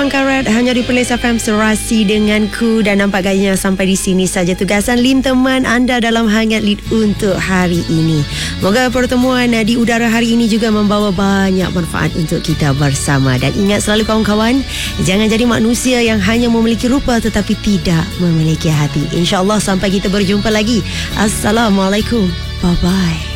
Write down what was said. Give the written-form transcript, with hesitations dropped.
Ruang Karat hanya di Perlis FM Serasi denganku. Dan nampak gayanya sampai di sini saja tugasan Lim teman anda dalam Hangat Lead untuk hari ini. Moga pertemuan di udara hari ini juga membawa banyak manfaat untuk kita bersama. Dan ingat selalu kawan-kawan, jangan jadi manusia yang hanya memiliki rupa tetapi tidak memiliki hati. InsyaAllah sampai kita berjumpa lagi. Assalamualaikum. Bye-bye.